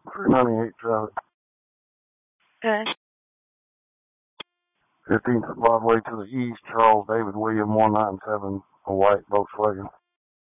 398 traffic. Okay. 15th Broadway to the east, Charles David William 197, a white Volkswagen.